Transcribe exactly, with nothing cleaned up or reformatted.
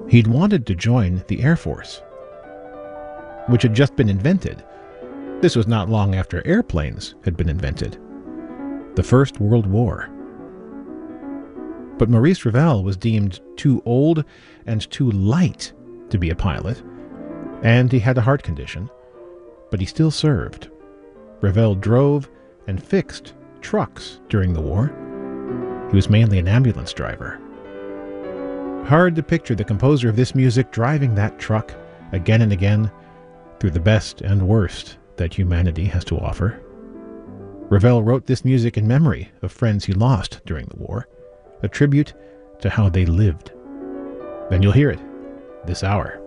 He'd wanted to join the Air Force, which had just been invented. This was not long after airplanes had been invented. The First World War. But Maurice Ravel was deemed too old and too light to be a pilot, and he had a heart condition, but he still served. Ravel drove and fixed trucks during the war. He was mainly an ambulance driver. Hard to picture the composer of this music driving that truck again and again through the best and worst that humanity has to offer. Ravel wrote this music in memory of friends he lost during the war, a tribute to how they lived. And you'll hear it this hour.